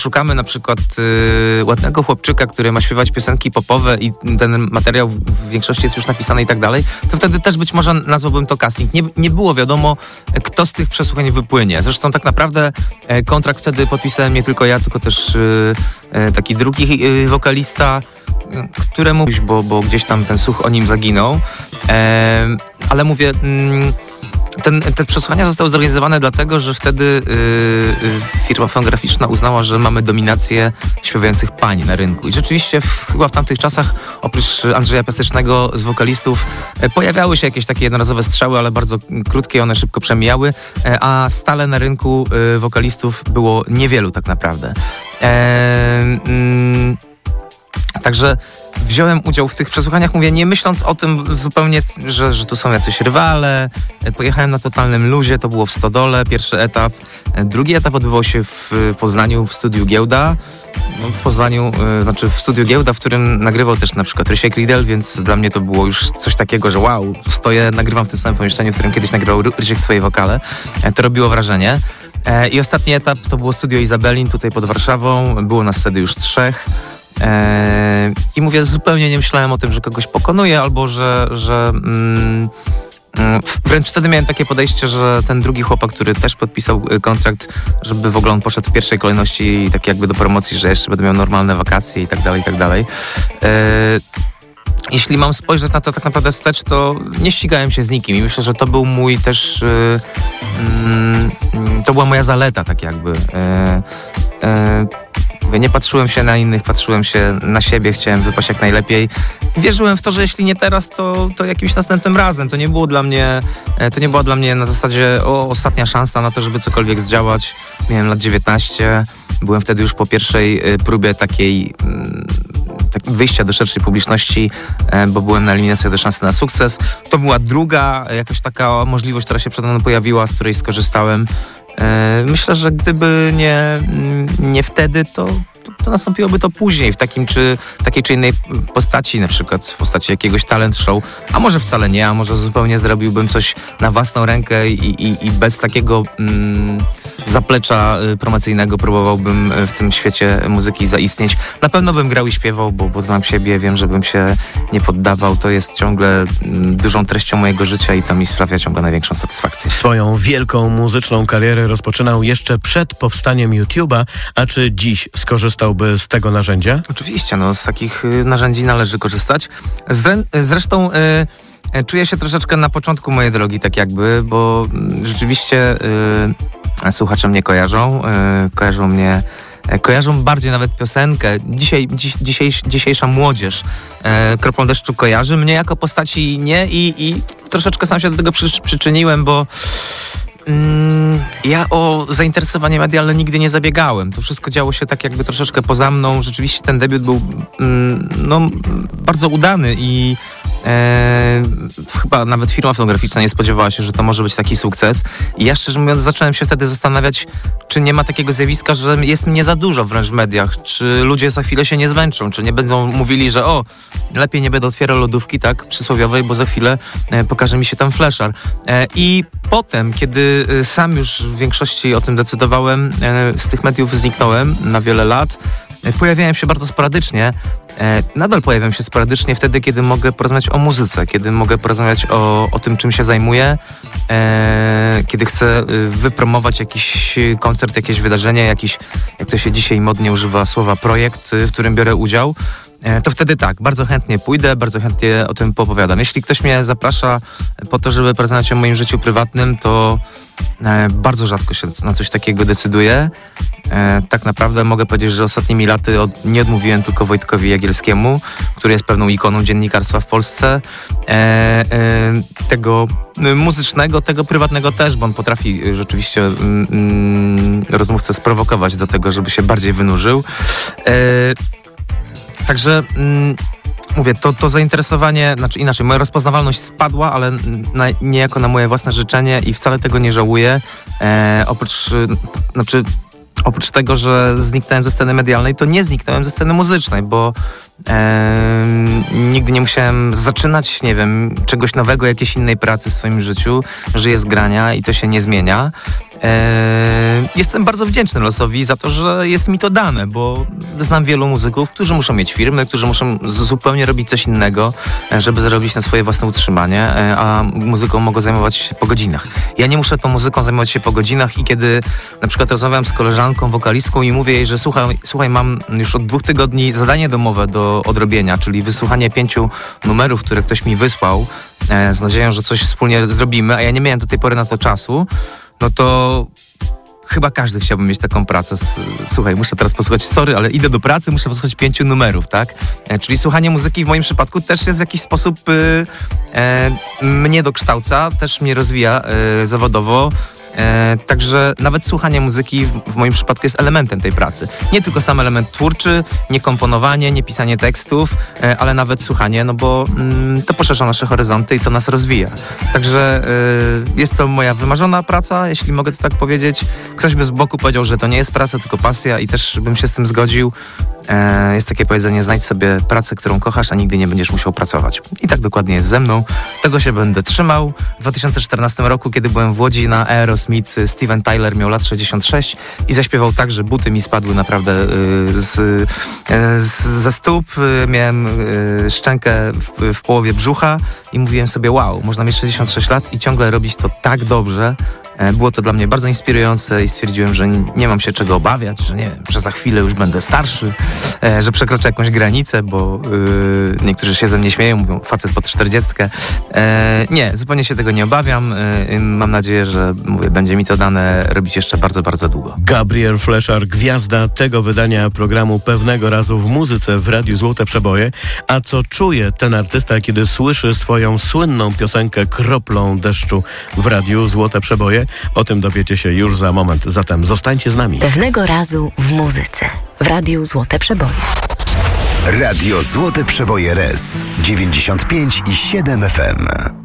szukamy na przykład ładnego chłopczyka, który ma śpiewać piosenki popowe i ten materiał w większości jest już napisany i tak dalej, to wtedy też być może nazwałbym to casting. Nie było wiadomo, kto z tych przesłuchań wypłynie. Zresztą tak naprawdę kontrakt wtedy podpisałem nie tylko ja, tylko też taki drugi wokalista, któremu, bo gdzieś tam ten słuch o nim zaginął. Ale mówię... Te przesłuchania zostały zorganizowane dlatego, że wtedy firma fonograficzna uznała, że mamy dominację śpiewających pań na rynku. I rzeczywiście chyba w tamtych czasach, oprócz Andrzeja Piasecznego z wokalistów, pojawiały się jakieś takie jednorazowe strzały, ale bardzo krótkie, one szybko przemijały, a stale na rynku wokalistów było niewielu tak naprawdę. Także wziąłem udział w tych przesłuchaniach, mówię, nie myśląc o tym zupełnie, że tu są jacyś rywale. Pojechałem na totalnym luzie, to było w Stodole, pierwszy etap. Drugi etap odbywał się w Poznaniu, w studiu Giełda. W Poznaniu, znaczy w studiu Giełda, w którym nagrywał też na przykład Rysiek Riedel, więc dla mnie to było już coś takiego, że wow, stoję, nagrywam w tym samym pomieszczeniu, w którym kiedyś nagrywał Rysiek swoje wokale. To robiło wrażenie. I ostatni etap to było studio Izabelin, tutaj pod Warszawą. Było nas wtedy już 3. I mówię, zupełnie nie myślałem o tym, że kogoś pokonuję, albo że wręcz wtedy miałem takie podejście, że ten drugi chłopak, który też podpisał kontrakt, żeby w ogóle on poszedł w pierwszej kolejności tak jakby do promocji, że jeszcze będę miał normalne wakacje i tak dalej, i tak dalej. Jeśli mam spojrzeć na to tak naprawdę wstecz, to nie ścigałem się z nikim i myślę, że to był mój też... to była moja zaleta tak jakby. Nie patrzyłem się na innych, patrzyłem się na siebie, chciałem wypaść jak najlepiej. Wierzyłem w to, że jeśli nie teraz, to jakimś następnym razem. To nie była dla mnie na zasadzie ostatnia szansa na to, żeby cokolwiek zdziałać. Miałem lat 19, byłem wtedy już po pierwszej próbie takiej wyjścia do szerszej publiczności, bo byłem na eliminacjach do szansy na sukces. To była druga jakaś taka możliwość, która się przede mną pojawiła, z której skorzystałem. Myślę, że gdyby nie wtedy, to nastąpiłoby to później w takiej czy innej postaci, na przykład w postaci jakiegoś talent show, a może wcale nie, a może zupełnie zrobiłbym coś na własną rękę i bez takiego zaplecza promocyjnego próbowałbym w tym świecie muzyki zaistnieć. Na pewno bym grał i śpiewał, bo znam siebie, wiem, że bym się nie poddawał. To jest ciągle dużą treścią mojego życia i to mi sprawia ciągle największą satysfakcję. Swoją wielką muzyczną karierę rozpoczynał jeszcze przed powstaniem YouTube'a, a czy dziś skorzystałby z tego narzędzia? Oczywiście, z takich narzędzi należy korzystać. Zresztą czuję się troszeczkę na początku mojej drogi, tak jakby, bo rzeczywiście słuchacze mnie kojarzą bardziej nawet piosenkę. Dzisiejsza młodzież Kroplą deszczu kojarzy mnie jako postaci nie i troszeczkę sam się do tego przyczyniłem, bo ja o zainteresowanie medialne nigdy nie zabiegałem. To wszystko działo się tak jakby troszeczkę poza mną. Rzeczywiście ten debiut był bardzo udany i chyba nawet firma fonograficzna nie spodziewała się, że to może być taki sukces. I ja szczerze mówiąc zacząłem się wtedy zastanawiać, czy nie ma takiego zjawiska, że jest mnie za dużo wręcz w mediach. Czy ludzie za chwilę się nie zmęczą, czy nie będą mówili, że lepiej nie będę otwierał lodówki, tak, przysłowiowej, bo za chwilę pokaże mi się tam fleszar. I potem, kiedy sam już w większości o tym decydowałem, z tych mediów zniknąłem na wiele lat. Pojawiałem się bardzo sporadycznie. Nadal pojawiam się sporadycznie wtedy, kiedy mogę porozmawiać o muzyce, kiedy mogę porozmawiać o tym, czym się zajmuję, kiedy chcę wypromować jakiś koncert, jakieś wydarzenie, jakiś, jak to się dzisiaj modnie używa słowa, projekt, w którym biorę udział. To wtedy tak, bardzo chętnie pójdę, bardzo chętnie o tym poopowiadam. Jeśli ktoś mnie zaprasza po to, żeby porozmawiać o moim życiu prywatnym, to bardzo rzadko się na coś takiego decyduję. Tak naprawdę mogę powiedzieć, że ostatnimi laty nie odmówiłem tylko Wojtkowi Jagielskiemu, który jest pewną ikoną dziennikarstwa w Polsce. Tego muzycznego, tego prywatnego też, bo on potrafi rzeczywiście rozmówcę sprowokować do tego, żeby się bardziej wynurzył. Także mówię, to zainteresowanie, znaczy inaczej, moja rozpoznawalność spadła, ale niejako na moje własne życzenie i wcale tego nie żałuję. Oprócz tego, że zniknąłem ze sceny medialnej, to nie zniknąłem ze sceny muzycznej, bo nigdy nie musiałem zaczynać, nie wiem, czegoś nowego, jakiejś innej pracy w swoim życiu. Żyję z grania i to się nie zmienia. Jestem bardzo wdzięczny losowi za to, że jest mi to dane, bo znam wielu muzyków, którzy muszą mieć firmy, którzy muszą zupełnie robić coś innego, żeby zarobić na swoje własne utrzymanie, a muzyką mogą zajmować się po godzinach. Ja nie muszę tą muzyką zajmować się po godzinach i kiedy na przykład rozmawiam z koleżanką, wokalistką i mówię jej, że słuchaj, mam już od 2 tygodni zadanie domowe do odrobienia, czyli wysłuchanie 5 numerów, które ktoś mi wysłał, z nadzieją, że coś wspólnie zrobimy, a ja nie miałem do tej pory na to czasu, no to chyba każdy chciałby mieć taką pracę. Słuchaj, muszę teraz posłuchać, sorry, ale idę do pracy, muszę posłuchać 5 numerów, tak? Czyli słuchanie muzyki w moim przypadku też jest w jakiś sposób mnie dokształca, też mnie rozwija zawodowo. Także nawet słuchanie muzyki w moim przypadku jest elementem tej pracy. Nie tylko sam element twórczy, nie komponowanie, nie pisanie tekstów, ale nawet słuchanie, no bo to poszerza nasze horyzonty i to nas rozwija. Także jest to moja wymarzona praca, jeśli mogę to tak powiedzieć. Ktoś by z boku powiedział, że to nie jest praca, tylko pasja i też bym się z tym zgodził. Jest takie powiedzenie, znajdź sobie pracę, którą kochasz, a nigdy nie będziesz musiał pracować. I tak dokładnie jest ze mną. Tego się będę trzymał. W 2014 roku, kiedy byłem w Łodzi na Aerosmith, Steven Tyler miał lat 66 i zaśpiewał tak, że buty mi spadły naprawdę ze stóp. Miałem szczękę w połowie brzucha i mówiłem sobie, wow, można mieć 66 lat i ciągle robić to tak dobrze. Było to dla mnie bardzo inspirujące i stwierdziłem, że nie mam się czego obawiać, że za chwilę już będę starszy, że przekroczę jakąś granicę, bo niektórzy się ze mnie śmieją, mówią facet pod 40. Nie, zupełnie się tego nie obawiam. Mam nadzieję, że będzie mi to dane robić jeszcze bardzo, bardzo długo. Gabriel Fleszar, gwiazda tego wydania programu Pewnego Razu w muzyce w Radiu Złote Przeboje. A co czuje ten artysta, kiedy słyszy swoją słynną piosenkę Kroplą deszczu w Radiu Złote Przeboje? O tym dowiecie się już za moment, zatem zostańcie z nami. Pewnego Razu w muzyce w Radiu Złote Przeboje. Radio Złote Przeboje RS 95,7 FM.